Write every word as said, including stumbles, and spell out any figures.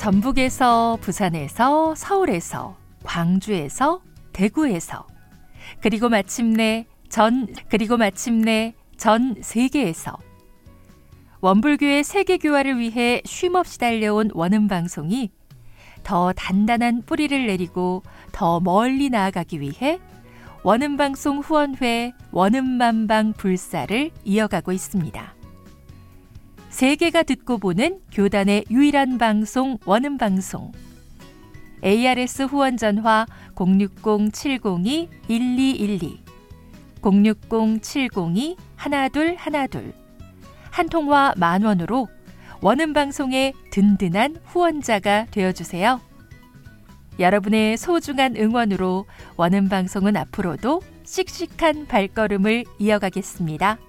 전북에서, 부산에서, 서울에서, 광주에서, 대구에서, 그리고 마침내 전, 그리고 마침내 전 세계에서 원불교의 세계교화를 위해 쉼없이 달려온 원음방송이 더 단단한 뿌리를 내리고 더 멀리 나아가기 위해 원음방송 후원회 원음만방 불사를 이어가고 있습니다. 세계가 듣고 보는 교단의 유일한 방송 원음방송. 에이아르에스 후원 전화 공육공 칠공이 일이일이, 공육공 칠공이 일이일이, 한 통화 만 원으로 원음방송의 든든한 후원자가 되어주세요. 여러분의 소중한 응원으로 원음방송은 앞으로도 씩씩한 발걸음을 이어가겠습니다.